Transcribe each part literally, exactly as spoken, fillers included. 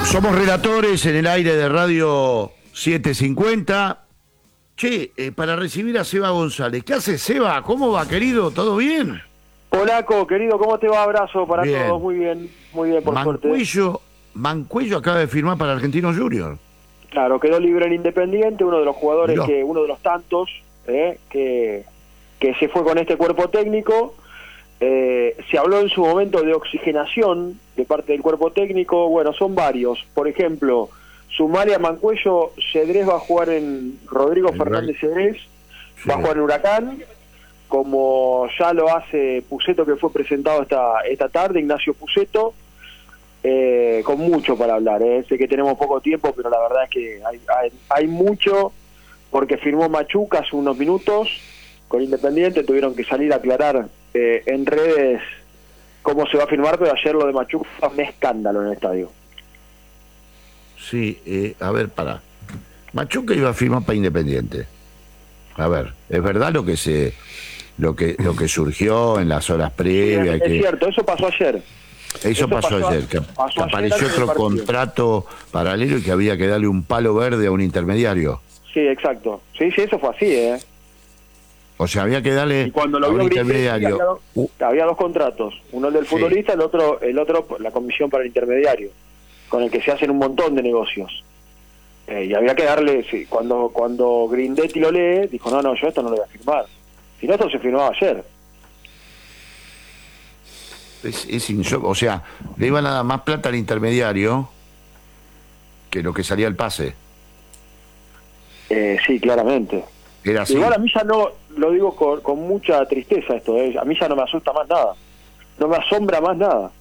Somos relatores en el aire de Radio setecientos cincuenta. Che, eh, para recibir a Seba González. ¿Qué hace, Seba? ¿Cómo va, querido? ¿Todo bien? Polaco, querido, ¿cómo te va? Abrazo para bien. todos. Muy bien, muy bien, por Mancuello, suerte. Mancuello acaba de firmar para Argentinos Juniors. Claro, quedó libre en Independiente, uno de los jugadores, Mirá. que uno de los tantos eh, que, que se fue con este cuerpo técnico. Eh, se habló en su momento de oxigenación de parte del cuerpo técnico. Bueno, son varios. Por ejemplo, sumale a Mancuello, Cedrés va a jugar en Rodrigo El Fernández Cedrés, Sí. va a jugar en Huracán, como ya lo hace Puceto, que fue presentado esta, esta tarde, Ignacio Puceto, eh, con mucho para hablar. Eh. Sé que tenemos poco tiempo, pero la verdad es que hay, hay, hay mucho, porque firmó Machuca hace unos minutos con Independiente, tuvieron que salir a aclarar eh, en redes cómo se va a firmar, pero ayer lo de Machuca fue un escándalo en el estadio. Sí, eh, a ver, pará. Machuca iba a firmar para Independiente. A ver, ¿es verdad lo que se lo que lo que surgió en las horas previas? Es que... cierto, eso pasó ayer. Eso, Eso pasó, pasó ayer, que, pasó que ayer apareció antes del otro partido. contrato paralelo y que había que darle un palo verde a un intermediario. Sí, exacto. Sí, sí, eso fue así, ¿eh? O sea, había que darle Y cuando lo a un vio Grissetti, intermediario. había, dos- Uh, había dos contratos, uno el del Sí. futbolista, el otro el otro la comisión para el intermediario, con el que se hacen un montón de negocios. Eh, y había que darle, sí, cuando cuando Grindetti lo lee, dijo, no, no, yo esto no lo voy a firmar. Si no, esto se firmaba ayer. es, es inso- o sea, le iban a dar más plata al intermediario que lo que salía el pase. Eh, sí, claramente. Era así. Igual a mí ya no, lo digo con, con mucha tristeza esto, eh, a mí ya no me asusta más nada, no me asombra más nada.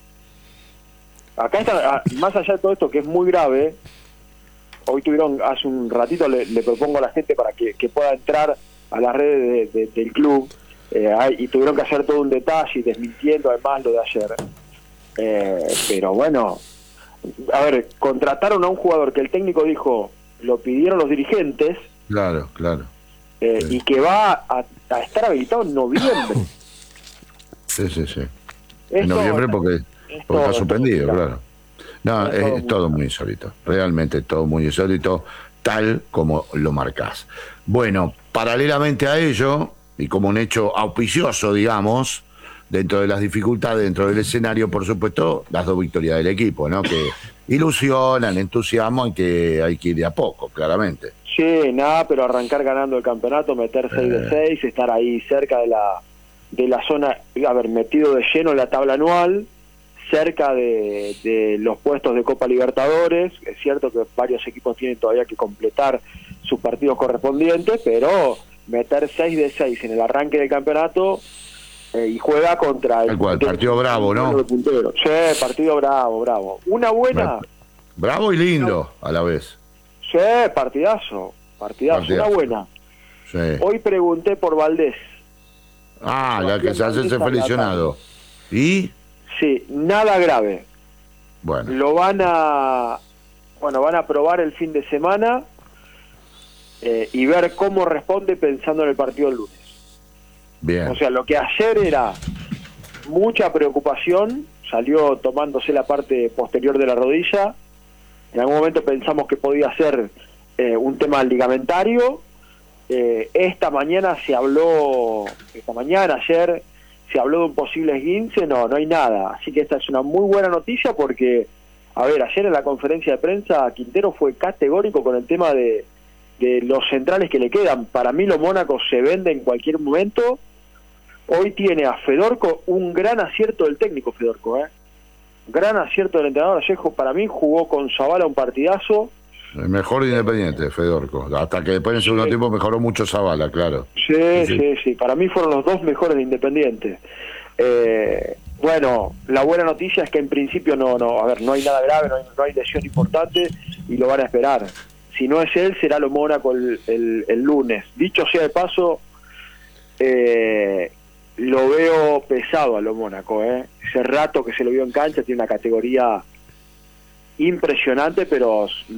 Acá está, ah, más allá de todo esto que es muy grave, hoy tuvieron, hace un ratito le, le propongo a la gente para que, que pueda entrar a las redes de, de, del club, eh, hay, y tuvieron que hacer todo un detalle desmintiendo además lo de ayer. Eh, pero bueno, a ver, contrataron a un jugador que el técnico dijo, lo pidieron los dirigentes, Claro, claro. eh, Sí. y que va a, a estar habilitado en noviembre. Sí, sí, sí. Esto- En noviembre porque, es porque todo- está suspendido, todo- claro. No, es es, todo es muy todo claro. muy insólito. Realmente todo muy insólito, tal como lo marcás. Bueno, paralelamente a ello, y como un hecho auspicioso, digamos, dentro de las dificultades, dentro del escenario, por supuesto, las dos victorias del equipo, ¿no? Que ilusionan, entusiasmo en que hay que ir de a poco, claramente. Sí, nada, pero arrancar ganando el campeonato, meter seis de seis, estar ahí cerca de la de la zona, a ver, metido de lleno en la tabla anual, cerca de, de los puestos de Copa Libertadores. Es cierto que varios equipos tienen todavía que completar sus partidos correspondientes, pero meter seis de seis en el arranque del campeonato, eh, y juega contra el... Tal cual, partido bravo, ¿no? el puntero. Sí, partido bravo, bravo. Una buena... Bravo y lindo a la vez. Sí, partidazo, partidazo, Partidazo. una buena. Sí. Hoy pregunté por Valdés. Ah, la que se hace se fue lesionado. ¿Y? Sí, nada grave. Bueno, Lo van a, bueno, van a probar el fin de semana eh, y ver cómo responde pensando en el partido del lunes. bien. O sea, lo que ayer era mucha preocupación, salió tomándose la parte posterior de la rodilla. En algún momento pensamos que podía ser eh, un tema ligamentario. Eh, esta mañana se habló, esta mañana, ayer, se habló de un posible esguince. No, no hay nada. Así que esta es una muy buena noticia porque, a ver, ayer en la conferencia de prensa Quintero fue categórico con el tema de, de los centrales que le quedan. Para mí los Mónacos se vende en cualquier momento. Hoy tiene a Fedorco, un gran acierto del técnico Fedorco, ¿eh? Gran acierto del entrenador. Ayer, para mí, jugó con Zavala un partidazo. El mejor de Independiente, Fedorco. Hasta que después en el segundo Sí. tiempo mejoró mucho Zavala, claro. Sí, Sí. sí, sí. Para mí fueron los dos mejores de Independiente. Eh, bueno, la buena noticia es que en principio no, no, a ver, no hay nada grave, no hay, no hay lesión importante y lo van a esperar. Si no es él, será lo Mónaco el, el, el lunes. Dicho sea de paso, eh, lo veo pesado a lo Mónaco, ¿eh? Ese rato que se lo vio en cancha tiene una categoría impresionante, pero